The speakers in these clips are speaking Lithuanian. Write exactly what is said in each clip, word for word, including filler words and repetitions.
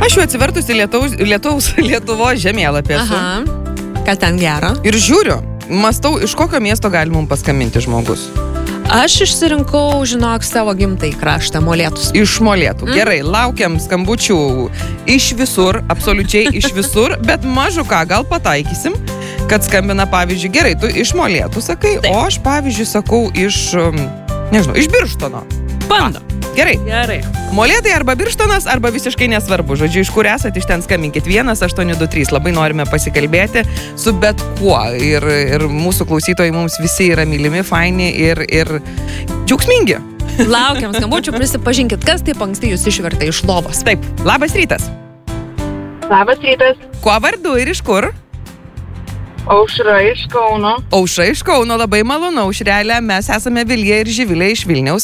Aš jau atsivertusi Lietuvos, Lietuvos, Lietuvos žemėlapį esu. Aha. Ką ten gero? Ir žiūriu, mąstau, iš kokio miesto gali mums paskambinti žmogus. Aš išsirinkau, žinok, savo gimtai kraštą, Molėtus. Iš Molėtų. Mm. Gerai, laukiam skambučių iš visur, absoliučiai iš visur, bet mažu ką, gal pataikysim, kad skambina, pavyzdžiui, gerai, tu iš Molėtų sakai, taip. O aš, pavyzdžiui, sakau iš, nežinau, iš Birštono. Bando. Gerai. Gerai. Molėtai arba Birštonas, arba visiškai nesvarbu. Žodžiu, iš kur esat, iš ten skambinkit vienas aštuoni du trys. Labai norime pasikalbėti su bet kuo. Ir, ir mūsų klausytojai mums visi yra mylimi, faini ir, ir džiaugsmingi. Laukiam skambučių, prisipažinkit, kas taip anksti jūs išvertė iš lovos. Taip, labas rytas. Labas rytas. Kuo vardu ir iš kur? Aušra iš Kauno. Aušra iš Kauno, labai malonu, Aušrelė. Mes esame Vilija ir Živilė iš Vilniaus.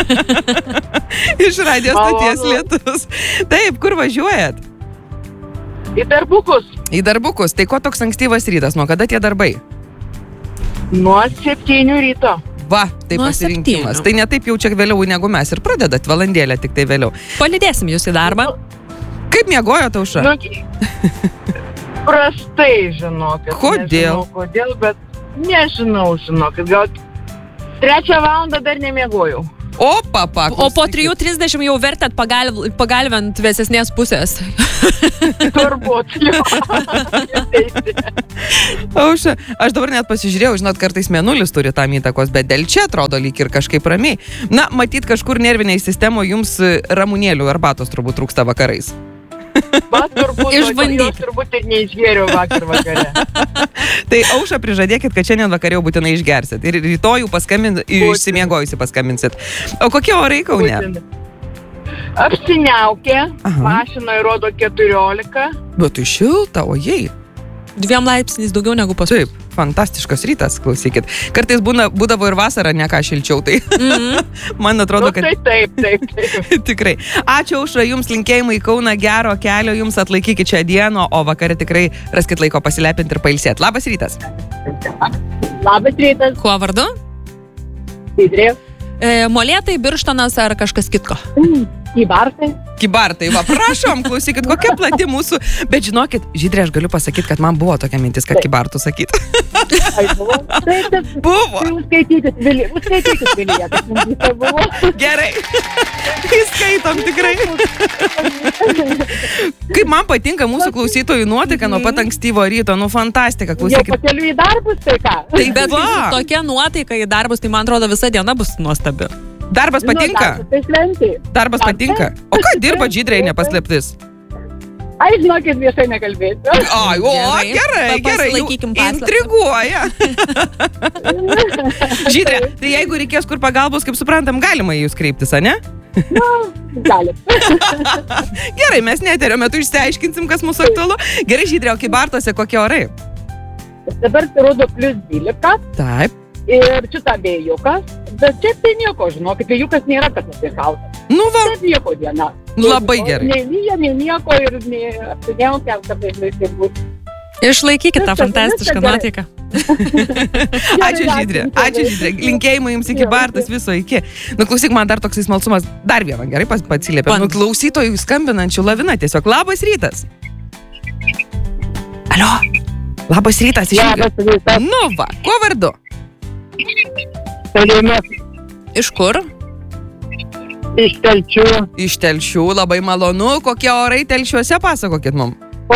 Iš radijo stoties Lietus. Taip, kur važiuojat? Į darbukus. Į darbukus. Tai ko toks ankstyvas rytas? Nuo kada tie darbai? Nuo septynių ryto. Va, tai Nuo pasirinkimas. septynių. Tai ne taip jau čia vėliau negu mes ir pradedat valandėlę tik tai vėliau. Palydėsim jūs į darbą. Kaip miegojot, Aušra? Nu, prastai, žinokit. Kodėl? Nežinau, kodėl, bet nežinau, žinokit. Gal trečią valandą dar nemiegojau. O, papa. O po trijų trisdešimt jau vertėt pagalv, pagalvent vėsesnės pusės. Turbūt, jo. Aušra, aš dabar net pasižiūrėjau, žinot, kartais mėnulis turi tam įtakos, bet dėl čia atrodo lyg ir kažkaip ramiai. Na, matyt, kažkur nerviniai sistemo jums ramunėlių arbatos turbūt trūksta vakarais. Va, turbūt, Išbandykit. turbūt ir neišgėriau vakar vakare. Tai Aušra, prižadėkit, kad šiandien vakare jau būtinai išgersit. Ir rytojų paskambin, išsimiegojusi paskambinsit. O kokie orai Kaune? Apsiniaukė, Aha. mašinoje rodo keturiolika. Bet tai šilta, ojei. Dviem laipsniais daugiau negu pas mus. Taip, fantastiškas rytas, klausykit. Kartais būna, būdavo ir vasara, ne ką šilčiau, tai Mm-hmm. man atrodo, Nu, kad tai taip, taip, taip. tikrai. Ačiū, Aušra, jums linkėjimai į Kauną, gero kelio, jums atlaikykit šią dieną, o vakare tikrai raskit laiko pasilepinti ir pailsėti. Labas rytas. Labas rytas, Kuo vardu? Sidrė. E, Molėtai, Birštonas ar kažkas kitko? Kybartai. Kybartai, va, prašom, klausykit, kokia plati mūsų. Bet žinokit, Žydrė, aš galiu pasakyti, kad man buvo tokia mintis, kad Kybartų sakyti. Ai, buvo. Taip, taip. Buvo. Tai užskaitykit, Vilija. Užskaitykit, Vilija, kad mums tai buvo. Gerai. Įskaitom tikrai. Kaip man patinka mūsų klausytojų nuotaika nuo pat ankstyvo ryto. Nu, fantastika, Jau klausykit. pakeliu į darbus, tai ką? Tai Bet va. kai tokia nuotaika į darbus, tai man atrodo visa diena bus nuostabi. Darbas patinka? Nu, darbas, tai šventė. Darbas patinka? O ką dirba Žydrė, nepaslėptis? Ai, žinokit, viešai nekalbėsiu. Ai, o, Gerai. gerai, Pa- gerai. jau pasilaikykim paslaptį. Intriguoja. Žydrė, tai jeigu reikės kur pagalbos, kaip suprantam, galima į jūs kreiptis, ane? Galit. Gerai, mes neterio metu išsiaiškinsim, kas mūsų aktualu. Gerai, Žydrė, o Kybartuose kokie orai? Dabar rodo plus dvylika Taip. ir šitą vėjukas. Bet čia tai nieko, žinokit, vėjukas nėra kas nesišalta. Nu va, Bet nieko diena. Labai gerai. Nei lyja, nei nieko ir nei apsiniaukia, kartais vaikai bus. Išlaikykit tą Viskas, fantastišką viskas nuotaiką. ačiū Žydrė, ačiū Žydrė. Linkėjimai jums iki Bartas viso iki. Nu, klausyk, man dar toksai smalsumas. Dar vieną, gerai, pas- atsiliepia. Nu, klausytojų skambinančių lavina tiesiog. Labas rytas. Alio. Labas rytas. Labas Žydrė. rytas. Nu va, kuo vardu? Tolimas Iš kur? iš Telšių. Iš Telšių, labai malonu. Kokie orai Telšiuose, pasakokit mum. O,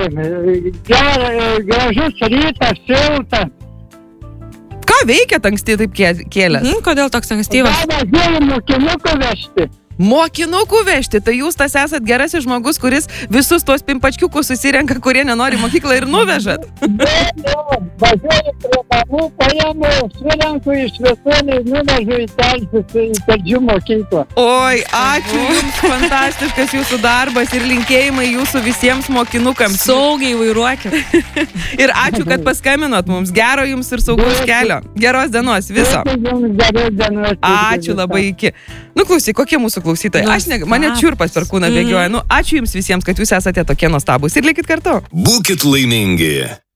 gražus rytas, šiltas. Ką veikiat anksti taip kė- kėlęs? Mhm, kodėl toks ankstyvas? Važiuoju mokinukų vežti. Mokinukų vežti, tai jūs tas esat gerasis žmogus, kuris visus tuos pimpačkiukus susirenka, kurie nenori į mokyklą ir nuvežat. Važiuoju prie namų, paimu, surenku iš visur ir nuvežu į Telšius, į Telšių mokyklą. Oi, ačiū jums, fantastiškas jūsų darbas ir linkėjimai jūsų visiems mokinukams. Saugiai vairuokit. Ir ačiū, kad paskambinot mums. Gero jums ir saugaus kelio. Geros dienos viso. Ačiū labai iki. Nu, klausyk, kokie mūsų klausytojai. Aš ne, mane čiurpas per kūną bėgioja. Nu, ačiū jums visiems, kad jūs esate tokie nuostabūs ir likit kartu. Būkit laimingi.